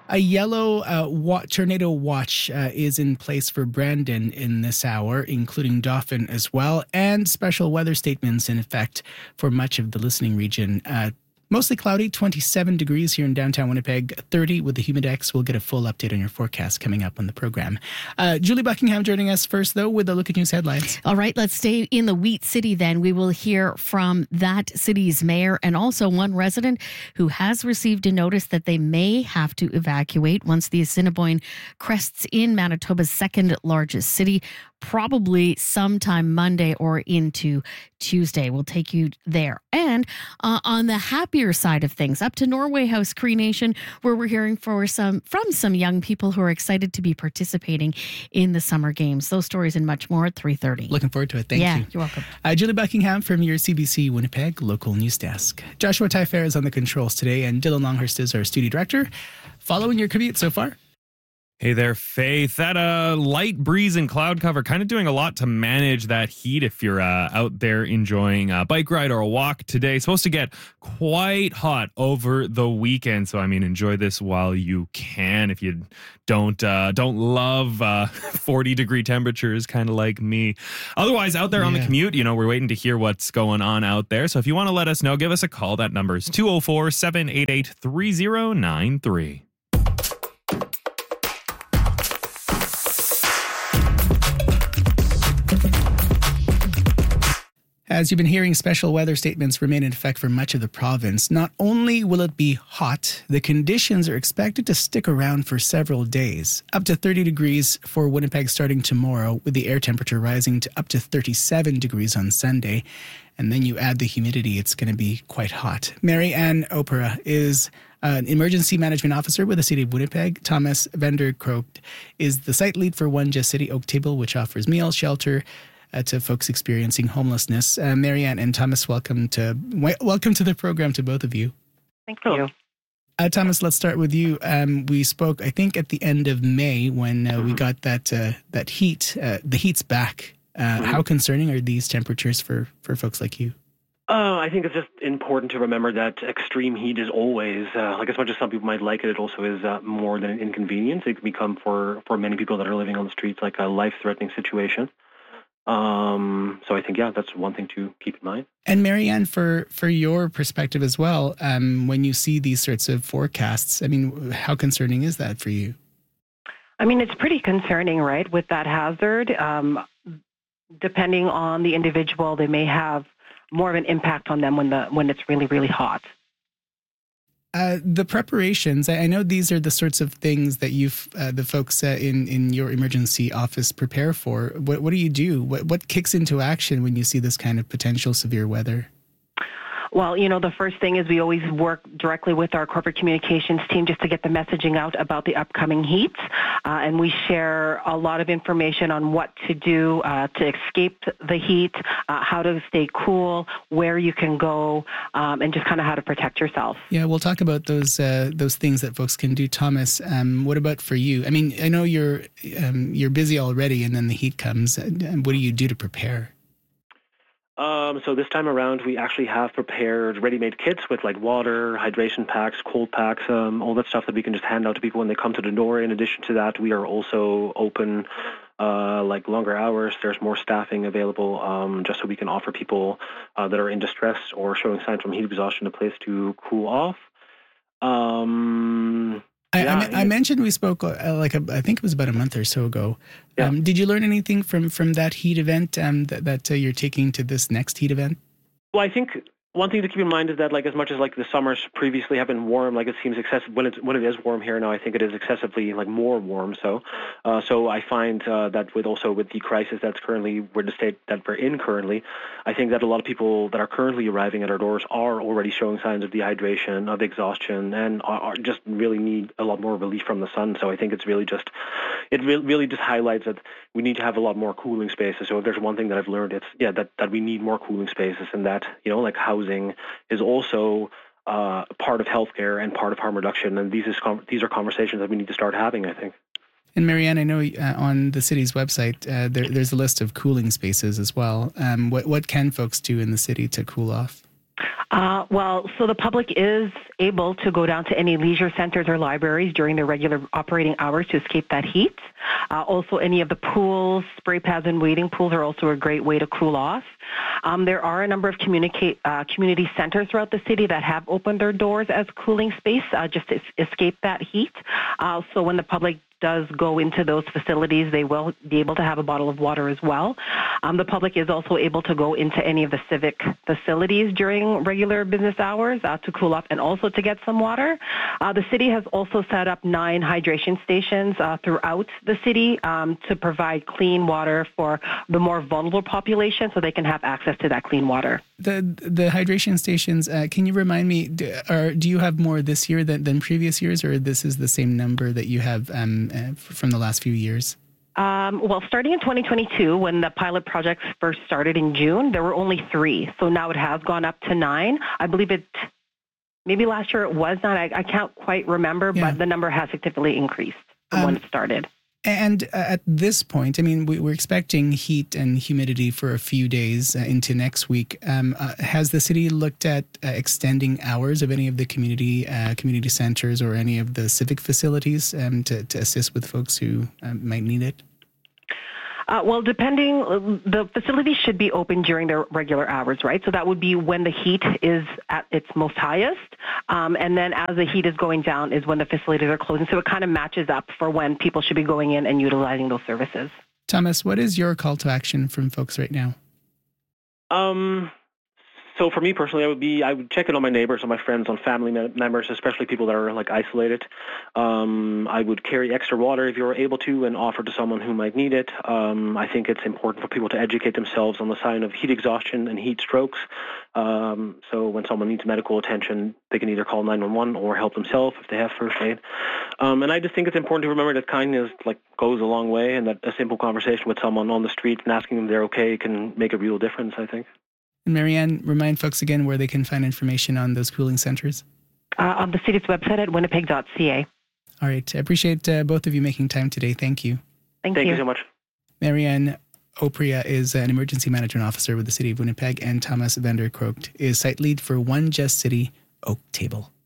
A yellow tornado watch is in place for Brandon in this hour, including Dauphin as well, and special weather statements in effect for much of the listening region. Mostly cloudy, 27 degrees here in downtown Winnipeg, 30 with the Humidex. We'll get a full update on your forecast coming up on the program. Julie Buckingham joining us first, though, with a look at news headlines. All right, let's stay in the Wheat City then. We will hear from that city's mayor and also one resident who has received a notice that they may have to evacuate once the Assiniboine crests in Manitoba's second largest city, probably sometime Monday or into Tuesday. We'll take you there. And on the happier side of things, up to Norway House Cree Nation, where we're hearing from some young people who are excited to be participating in the summer games. Those stories and much more at 3:30. Looking forward to it. Thank you. Yeah, you're welcome. Julie Buckingham from your CBC Winnipeg local news desk. Joshua Tyfair is on the controls today, and Dylan Longhurst is our studio director. Following your commute so far? Hey there, Faith. That light breeze and cloud cover kind of doing a lot to manage that heat if you're out there enjoying a bike ride or a walk today. It's supposed to get quite hot over the weekend, so I mean, enjoy this while you can. If you don't love 40-degree temperatures, kind of like me. Otherwise, out there on the commute, we're waiting to hear what's going on out there. So if you want to let us know, give us a call. That number is 204-788-3093. As you've been hearing, special weather statements remain in effect for much of the province. Not only will it be hot, the conditions are expected to stick around for several days. Up to 30 degrees for Winnipeg starting tomorrow, with the air temperature rising to up to 37 degrees on Sunday. And then you add the humidity, it's going to be quite hot. Mary Ann Opera is an emergency management officer with the City of Winnipeg. Thomas Vanderkroot is the site lead for One Just City Oak Table, which offers meals, shelter, to folks experiencing homelessness. Marianne and Thomas, welcome to the program to both of you. Thank you. Thomas, let's start with you. We spoke, I think, at the end of May when we got that heat. The heat's back. How concerning are these temperatures for folks like you? I think it's just important to remember that extreme heat is always, as much as some people might like it, it also is more than an inconvenience. It can become, for many people that are living on the streets, like a life-threatening situation. So I think, that's one thing to keep in mind. And Marianne, for your perspective as well, when you see these sorts of forecasts, I mean, how concerning is that for you? I mean, it's pretty concerning, right, with that hazard. Depending on the individual, they may have more of an impact on them when it's really, really hot. The preparations, I know these are the sorts of things that the folks in your emergency office prepare for. What do you do? What kicks into action when you see this kind of potential severe weather? Well, the first thing is we always work directly with our corporate communications team just to get the messaging out about the upcoming heats. And we share a lot of information on what to do to escape the heat, how to stay cool, where you can go, and just kind of how to protect yourself. Yeah, we'll talk about those things that folks can do. Thomas, what about for you? I mean, I know you're busy already, and then the heat comes. What do you do to prepare? So this time around, we actually have prepared ready-made kits with like water, hydration packs, cold packs, all that stuff that we can just hand out to people when they come to the door. In addition to that, we are also open longer hours. There's more staffing available just so we can offer people that are in distress or showing signs from heat exhaustion a place to cool off. I mentioned we spoke I think it was about a month or so ago. Yeah. Did you learn anything from that heat event that you're taking to this next heat event? Well, I think one thing to keep in mind is that as much as the summers previously have been warm, it seems excessive when it is warm here now. I think it is excessively more warm. So I find that with the crisis that's currently the state that we're in currently, I think that a lot of people that are currently arriving at our doors are already showing signs of dehydration, of exhaustion, and are just really need a lot more relief from the sun. So I think it's really just highlights that we need to have a lot more cooling spaces. So if there's one thing that I've learned, it's that we need more cooling spaces, and that housing is also part of healthcare and part of harm reduction. And these are conversations that we need to start having, I think. And Marianne, I know on the city's website, there's a list of cooling spaces as well. What can folks do in the city to cool off? So the public is able to go down to any leisure centers or libraries during their regular operating hours to escape that heat. Also, any of the pools, spray pads, and wading pools are also a great way to cool off. There are a number of community centers throughout the city that have opened their doors as cooling space just to escape that heat. So when the public does go into those facilities, they will be able to have a bottle of water as well. The public is also able to go into any of the civic facilities during regular business hours to cool off and also to get some water. The city has also set up 9 hydration stations throughout the city to provide clean water for the more vulnerable population so they can have access to that clean water. The hydration stations, can you remind me, do you have more this year than previous years, or this is the same number that you have from the last few years? Starting in 2022, when the pilot projects first started in June, there were only 3. So now it has gone up to 9. I believe maybe last year it was 9. I can't quite remember, but the number has significantly increased from when it started. And at this point, I mean, we're expecting heat and humidity for a few days into next week. Has the city looked at extending hours of any of the community centers or any of the civic facilities to assist with folks who might need it? The facility should be open during their regular hours, right? So that would be when the heat is at its most highest. And then as the heat is going down is when the facilities are closing. So it kind of matches up for when people should be going in and utilizing those services. Thomas, what is your call to action from folks right now? So for me personally, I would check in on my neighbors, on my friends, on family members, especially people that are like isolated. I would carry extra water if you're able to and offer to someone who might need it. I think it's important for people to educate themselves on the sign of heat exhaustion and heat strokes. So when someone needs medical attention, they can either call 911 or help themselves if they have first aid. And I just think it's important to remember that kindness goes a long way, and that a simple conversation with someone on the street and asking them if they're okay can make a real difference, I think. And Marianne, remind folks again where they can find information on those cooling centers. On the city's website at winnipeg.ca. All right. I appreciate both of you making time today. Thank you. Thank you so much. Marianne Opria is an emergency management officer with the City of Winnipeg, and Thomas Vander Krogt is site lead for One Just City Oak Table.